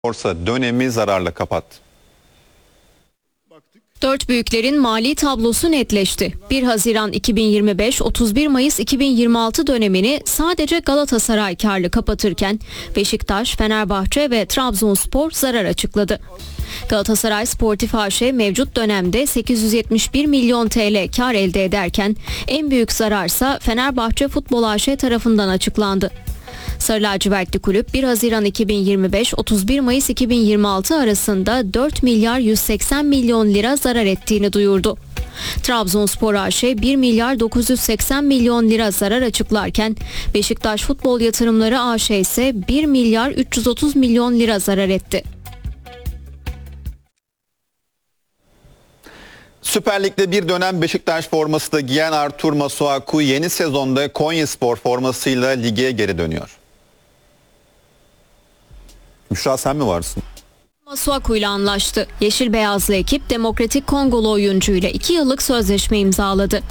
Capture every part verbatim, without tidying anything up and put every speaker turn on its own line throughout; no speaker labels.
Borsa dönemi zararla kapattı.
Dört büyüklerin mali tablosu netleşti. bir Haziran iki bin yirmi beş - otuz bir Mayıs iki bin yirmi altı dönemini sadece Galatasaray karlı kapatırken Beşiktaş, Fenerbahçe ve Trabzonspor zarar açıkladı. Galatasaray Sportif A Ş mevcut dönemde sekiz yüz yetmiş bir milyon T L kar elde ederken en büyük zararsa Fenerbahçe Futbol A Ş tarafından açıklandı. Sarı lacivertli kulüp bir Haziran iki bin yirmi beş - otuz bir Mayıs iki bin yirmi altı arasında dört milyar yüz seksen milyon lira zarar ettiğini duyurdu. Trabzonspor A Ş bir milyar dokuz yüz seksen milyon lira zarar açıklarken Beşiktaş Futbol Yatırımları A Ş ise bir milyar üç yüz otuz milyon lira zarar etti.
Süper Lig'de bir dönem Beşiktaş forması da giyen Artur Masuaku yeni sezonda Konyaspor formasıyla lige geri dönüyor. Müşra, sen mi varsın?
Masuaku ile anlaştı. Yeşil beyazlı ekip Demokratik Kongolu oyuncuyla iki yıllık sözleşme imzaladı.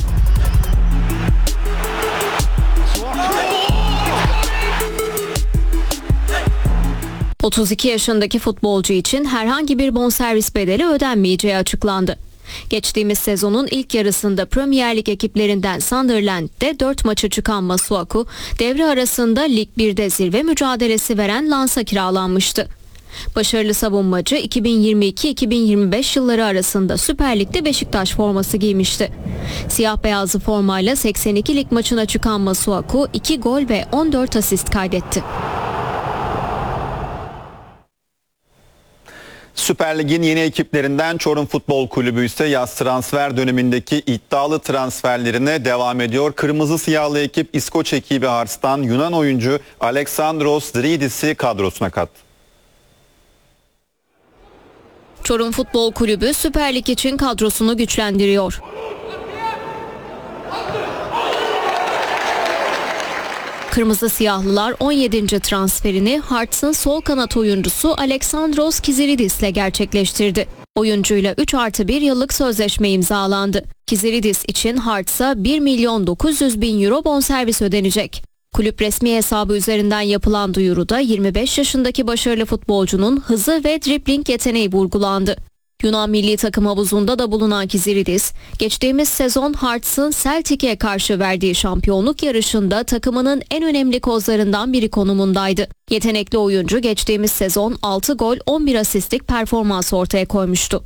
otuz iki yaşındaki futbolcu için herhangi bir bonservis bedeli ödenmeyeceği açıklandı. Geçtiğimiz sezonun ilk yarısında Premier Lig ekiplerinden Sunderland'de dört maçı çıkan Masuaku, devre arasında Lig bir'de zirve mücadelesi veren Lens'a kiralanmıştı. Başarılı savunmacı iki bin yirmi iki - iki bin yirmi beş yılları arasında Süper Lig'de Beşiktaş forması giymişti. Siyah beyazlı formayla seksen iki lig maçına çıkan Masuaku iki gol ve on dört asist kaydetti.
Süper Lig'in yeni ekiplerinden Çorum Futbol Kulübü ise yaz transfer dönemindeki iddialı transferlerine devam ediyor. Kırmızı siyahlı ekip İskoç ekibi Hearts'tan Yunan oyuncu Alexandros Dridis'i kadrosuna kattı.
Çorum Futbol Kulübü Süper Lig için kadrosunu güçlendiriyor. Kırmızı siyahlılar on yedinci transferini Hearts'ın sol kanat oyuncusu Alexandros Kiziridis ile gerçekleştirdi. Oyuncuyla üç artı bir yıllık sözleşme imzalandı. Kiziridis için Hearts'a bir milyon dokuz yüz bin euro bonservis ödenecek. Kulüp resmi hesabı üzerinden yapılan duyuruda yirmi beş yaşındaki başarılı futbolcunun hızı ve dribling yeteneği vurgulandı. Yunan milli takım havuzunda da bulunan Kiziridis, geçtiğimiz sezon Hearts'ın Celtic'e karşı verdiği şampiyonluk yarışında takımının en önemli kozlarından biri konumundaydı. Yetenekli oyuncu geçtiğimiz sezon altı gol on bir asistlik performans ortaya koymuştu.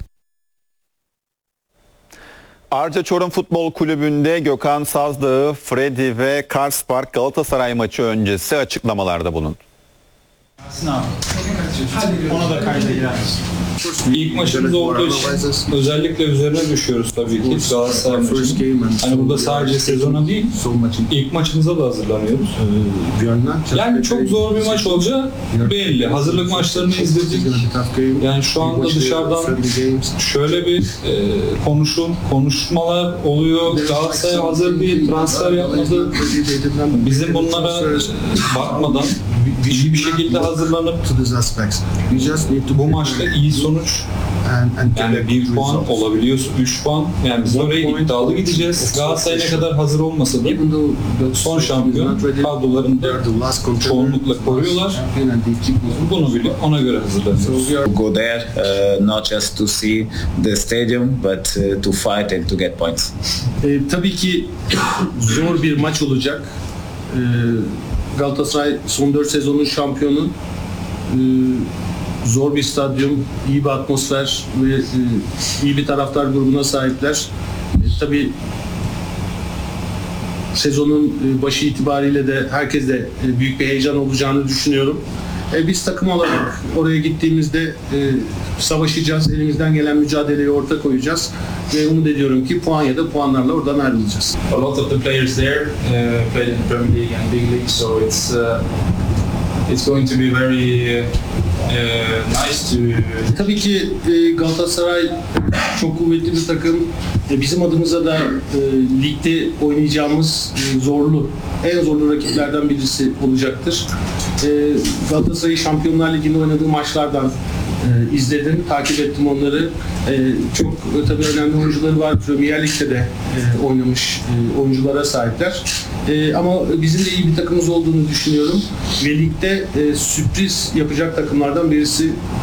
Arca Çorum Futbol Kulübü'nde Gökhan Sazdağ, Freddy ve Karspark Galatasaray maçı öncesi açıklamalarda bulundu.
Ona da kaydediyoruz. İlk maçımız olduğu için özellikle üzerine düşüyoruz tabii ki Galatasaray maçının. Hani burada sadece sezona değil, ilk maçımıza da hazırlanıyoruz. Yani çok zor bir maç olacağı belli. Hazırlık maçlarını izledik. Yani şu anda dışarıdan şöyle bir e, konuşum, konuşmalar oluyor. Galatasaray hazır bir transfer yapmadı. Bizim bunlara bakmadan iyi bir şekilde hazırlanıp bu maçta iyi sonuç, yani bir puan olabiliyorsa üç puan, yani biz oraya iddialı gideceğiz. Galatasaray ne kadar hazır olmasa da son şampiyon kadrolarında çoğunlukla koruyorlar. Bunu bilip ona göre hazırlanıyoruz.
Go there, uh, not just to see the stadium, but uh, to fight and to get points.
E, tabii ki zor bir maç olacak. E, Galatasaray son dört sezonun şampiyonu. E, zor bir stadyum, iyi bir atmosfer ve e, iyi bir taraftar grubuna sahipler. E, tabii sezonun e, başı itibariyle de herkes de e, büyük bir heyecan olacağını düşünüyorum. E, biz takım olarak oraya gittiğimizde e, savaşacağız, elimizden gelen mücadeleyi ortaya koyacağız ve umut ediyorum ki puan ya da puanlarla oradan ayrılacağız.
A lot of the players there uh, played in the Premier League and Big League, so it's uh, it's going to be very uh, uh, nice to.
Tabii ki e, Galatasaray çok kuvvetli bir takım. E, bizim adımıza da e, ligde oynayacağımız e, zorlu, en zorlu rakiplerden birisi olacaktır. E, Galatasaray Şampiyonlar Ligi'nde oynadığı maçlardan e, izledim, takip ettim onları. E, çok e, tabii önemli oyuncuları var. Premier Lig'de de e, oynamış e, oyunculara sahipler. E, ama bizim de iyi bir takımımız olduğunu düşünüyorum. Ve ligde e, sürpriz yapacak takımlardan birisi